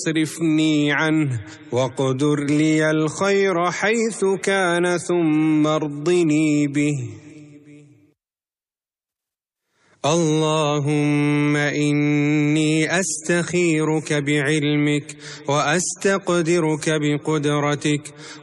فاصرفني عنه واقدر لي الخير حيث كان ثم ارضني به. اللهم إني أستخيرك بعلمك وأستقدرك بقدرتك